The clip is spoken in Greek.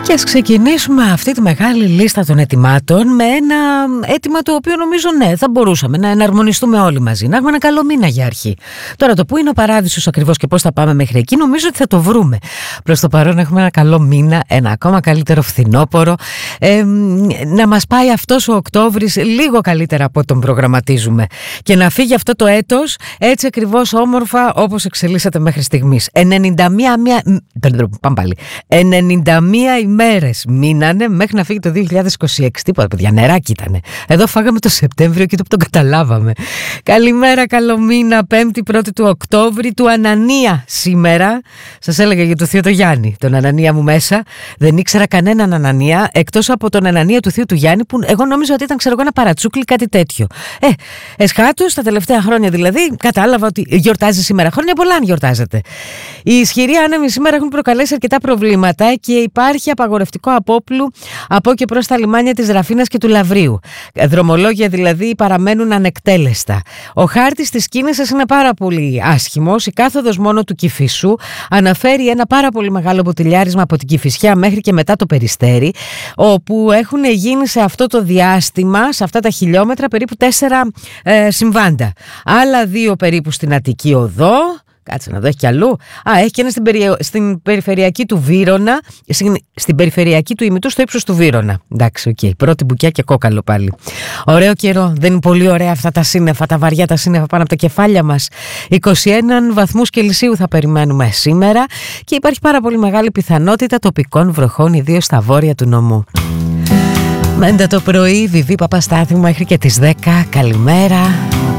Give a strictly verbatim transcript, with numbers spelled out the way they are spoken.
Και ας ξεκινήσουμε αυτή τη μεγάλη λίστα των ετοιμάτων με ένα αίτημα το οποίο νομίζω ναι, θα μπορούσαμε να εναρμονιστούμε όλοι μαζί. Να έχουμε ένα καλό μήνα για αρχή. Τώρα το που είναι ο παράδεισος ακριβώς και πώς θα πάμε μέχρι εκεί, νομίζω ότι θα το βρούμε. Προς το παρόν έχουμε ένα καλό μήνα, ένα ακόμα καλύτερο φθινόπωρο. Ε, να μας πάει αυτός ο Οκτώβρης λίγο καλύτερα από ό,τι τον προγραμματίζουμε. Και να φύγει αυτό το έτος έτσι ακριβώς όμορφα όπως εξελίσσεται μέχρι στιγμής. ενενήντα μία, μία, πάμε πάλι. ενενήντα μία ημέρες μείνανε μέχρι να φύγει το δύο χιλιάδες είκοσι έξι. Τίποτα, παιδιά, νεράκι ήτανε. Εδώ φάγαμε το Σεπτέμβριο και το που τον καταλάβαμε. Καλημέρα, καλό μήνα, πέμπτη πρώτη του Οκτώβρη, του Ανανία σήμερα. Σας έλεγα για το θείο το Γιάννη, τον Ανανία μου μέσα. Δεν ήξερα κανέναν Ανανία εκτός από τον Ανανία του θείου του Γιάννη, που εγώ νόμιζα ότι ήταν, ξέρω εγώ, ένα παρατσούκλι, κάτι τέτοιο. Ε, εσχάτως, τα τελευταία χρόνια δηλαδή, κατάλαβα ότι γιορτάζει σήμερα. Χρόνια πολλά αν γιορτάζετε. Οι ισχυροί άνεμοι σήμερα έχουν προκαλέσει αρκετά προβλήματα και υπάρχει απαγορευτικό απόπλου από και προς τα λιμάνια της Ραφίνας και του Λαβρίου. Δρομολόγια δηλαδή παραμένουν ανεκτέλεστα. Ο χάρτης της κίνησης είναι πάρα πολύ άσχημος. Η κάθοδος μόνο του Κηφισού αναφέρει ένα πάρα πολύ μεγάλο μποτιλιάρισμα από την Κηφισιά μέχρι και μετά το Περιστέρι, όπου έχουν γίνει σε αυτό το διάστημα, σε αυτά τα χιλιόμετρα, περίπου τέσσερα ε, συμβάντα. Άλλα δύο περίπου στην Αττική Οδό. Κάτσε να δω, έχει κι αλλού. Α, έχει και ένα στην, περι... στην περιφερειακή του Βύρωνα, στην... στην περιφερειακή του Ημιτού, στο ύψος του Βύρωνα. Εντάξει, οκ. Okay. Πρώτη μπουκιά και κόκαλο πάλι. Ωραίο καιρό. Δεν είναι πολύ ωραία αυτά τα σύννεφα, τα βαριά τα σύννεφα πάνω από τα κεφάλια μας. είκοσι ένα βαθμούς Κελσίου θα περιμένουμε σήμερα και υπάρχει πάρα πολύ μεγάλη πιθανότητα τοπικών βροχών, ιδίως στα βόρεια του νομού. Μέντα το πρωί, Βιβί Παπαστάθη μέχρι και τις δέκα. Καλημέρα.